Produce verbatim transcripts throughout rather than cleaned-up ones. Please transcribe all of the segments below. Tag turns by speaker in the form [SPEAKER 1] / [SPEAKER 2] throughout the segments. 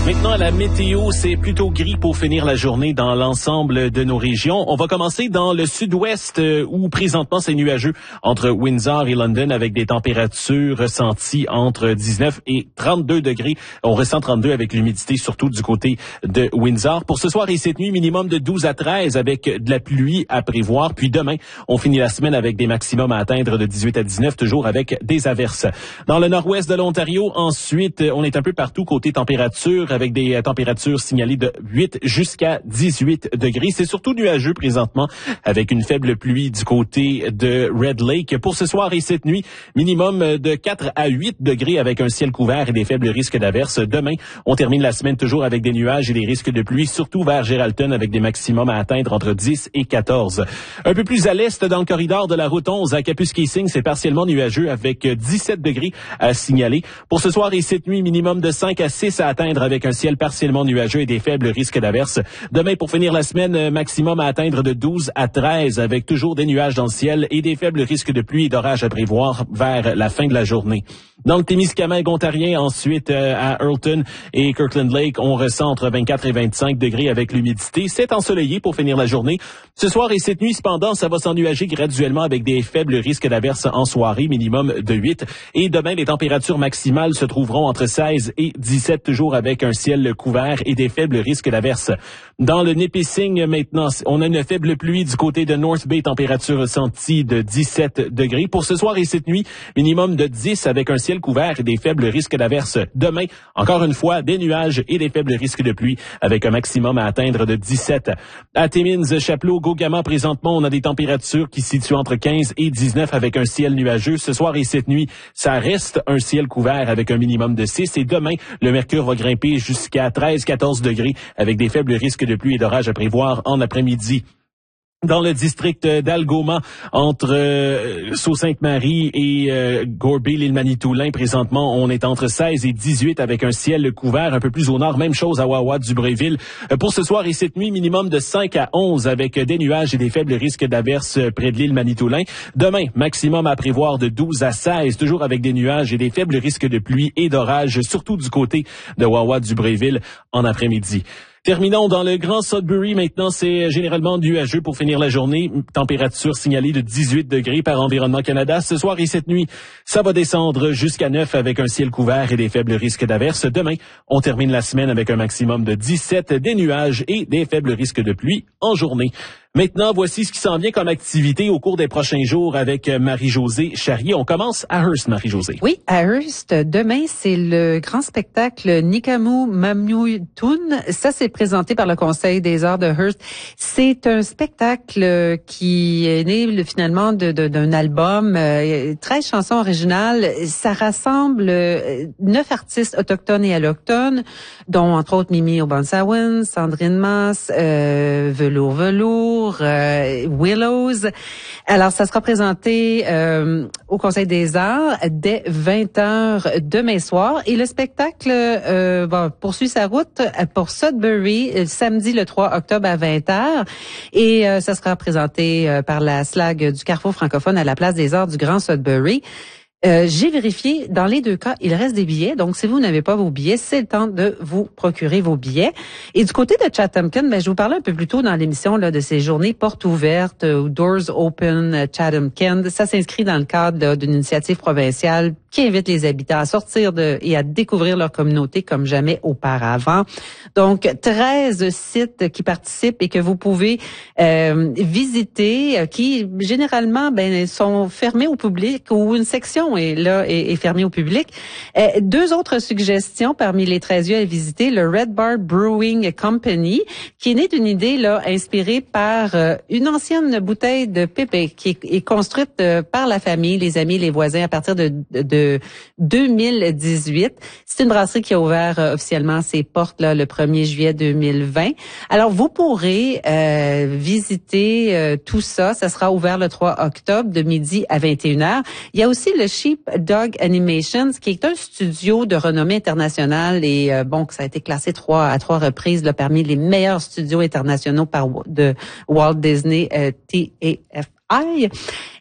[SPEAKER 1] Maintenant, la météo, c'est plutôt gris pour finir la journée dans l'ensemble de nos régions. On va commencer dans le sud-ouest euh, où présentement c'est nuageux entre Windsor et London avec des températures ressenties entre dix-neuf et trente-deux degrés. On ressent trente-deux avec l'humidité surtout du côté de Windsor. Pour ce soir et cette nuit, minimum de douze à treize avec de la pluie à prévoir. Puis demain, on finit la semaine avec des maximums à atteindre de dix-huit à dix-neuf, toujours avec des averses. Dans le nord-ouest de l'Ontario, ensuite, on est un peu partout côté température avec des températures signalées de huit jusqu'à dix-huit degrés. C'est surtout nuageux présentement avec une faible pluie du côté de Red Lake. Pour ce soir et cette nuit, minimum de quatre à huit degrés avec un ciel couvert et des faibles risques d'averses. Demain, on termine la semaine toujours avec des nuages et des risques de pluie, surtout vers Geraldton avec des maximums à atteindre entre dix et quatorze. Un peu plus à l'est, dans le corridor de la route onze à Kapuskasing, c'est partiellement nuageux avec dix-sept degrés à signaler. Pour ce soir et cette nuit, minimum de cinq à six à atteindre avec un ciel partiellement nuageux et des faibles risques d'averses. Demain, pour finir la semaine, maximum à atteindre de douze à treize avec toujours des nuages dans le ciel et des faibles risques de pluie et d'orage à prévoir vers la fin de la journée. Dans le Témiscamingue ontarien, ensuite euh, à Earlton et Kirkland Lake, on ressent entre vingt-quatre et vingt-cinq degrés avec l'humidité. C'est ensoleillé pour finir la journée. Ce soir et cette nuit, cependant, ça va s'ennuager graduellement avec des faibles risques d'averses en soirée, minimum de huit. Et demain, les températures maximales se trouveront entre seize et dix-sept, toujours avec un ciel couvert et des faibles risques d'averses. Dans le Nipissing, maintenant, on a une faible pluie du côté de North Bay, température ressentie de dix-sept degrés. Pour ce soir et cette nuit, minimum de dix avec un ciel couvert et des faibles risques d'averses. Demain, encore une fois, des nuages et des faibles risques de pluie avec un maximum à atteindre de dix-sept. À Timmins, Chapleau, Gogama, présentement, on a des températures qui se situent entre quinze et dix-neuf avec un ciel nuageux. Ce soir et cette nuit, ça reste un ciel couvert avec un minimum de six. Et demain, le mercure va grimper jusqu'à treize à quatorze degrés avec des faibles risques de pluie et d'orage à prévoir en après-midi. Dans le district d'Algoma, entre euh, Sault-Sainte-Marie et euh, Gorby, l'île Manitoulin, présentement, on est entre seize et dix-huit avec un ciel couvert. Un peu plus au nord, même chose à Wawa, Dubreuilville. Euh, pour ce soir et cette nuit, minimum de cinq à onze avec des nuages et des faibles risques d'averses près de l'île Manitoulin. Demain, maximum à prévoir de douze à seize, toujours avec des nuages et des faibles risques de pluie et d'orage, surtout du côté de Wawa, Dubreuilville, en après-midi. Terminons dans le Grand Sudbury. Maintenant, c'est généralement nuageux pour finir la journée. Température signalée de dix-huit degrés par Environnement Canada. Ce soir et cette nuit, ça va descendre jusqu'à neuf avec un ciel couvert et des faibles risques d'averses. Demain, on termine la semaine avec un maximum de dix-sept, des nuages et des faibles risques de pluie en journée. Maintenant, voici ce qui s'en vient comme activité au cours des prochains jours avec Marie-Josée Charrier. On commence à Hearst, Marie-Josée.
[SPEAKER 2] Oui, à Hearst. Demain, c'est le grand spectacle Nikamu Mamnuytun. Ça, c'est présenté par le Conseil des arts de Hearst. C'est un spectacle qui est né finalement de, de, d'un album, euh, treize chansons originales. Ça rassemble euh, neuf artistes autochtones et allochtones, dont entre autres Mimi Obansawen, Sandrine Masse, euh, Velours Velours, Euh, Willows. Alors, ça sera présenté euh, au Conseil des arts dès vingt heures demain soir. Et le spectacle euh, va poursuivre sa route pour Sudbury samedi le trois octobre à vingt heures. Et euh, ça sera présenté euh, par la S L A G du Carrefour francophone à la Place des arts du Grand Sudbury. Euh, j'ai vérifié, dans les deux cas, il reste des billets. Donc, si vous n'avez pas vos billets, c'est le temps de vous procurer vos billets. Et du côté de Chathamkin, ben, je vous parlais un peu plus tôt dans l'émission là de ces journées portes ouvertes, ou Doors Open Chathamkin. Ça s'inscrit dans le cadre là, d'une initiative provinciale qui invite les habitants à sortir de et à découvrir leur communauté comme jamais auparavant. Donc, treize sites qui participent et que vous pouvez euh, visiter, qui généralement ben sont fermés au public ou une section est là est, est fermée au public. Euh, deux autres suggestions parmi les treize lieux à visiter, le Red Bar Brewing Company, qui est né d'une idée là inspirée par euh, une ancienne bouteille de pépé qui est, est construite euh, par la famille, les amis, les voisins à partir de, de, de deux mille dix-huit. C'est une brasserie qui a ouvert euh, officiellement ses portes là le premier juillet deux mille vingt. Alors vous pourrez euh, visiter euh, tout ça. Ça sera ouvert le trois octobre de midi à vingt et une heures. Il y a aussi le Sheep Dog Animations, qui est un studio de renommée internationale et euh, bon, ça a été classé trois à trois reprises là, parmi les meilleurs studios internationaux par de Walt Disney euh, T A F I.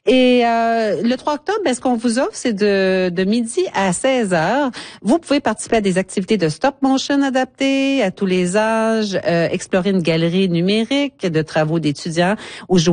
[SPEAKER 2] Et euh, le trois octobre, ben, ce qu'on vous offre, c'est de, de midi à seize heures. Vous pouvez participer à des activités de stop motion adaptées à tous les âges, euh, explorer une galerie numérique de travaux d'étudiants ou jouer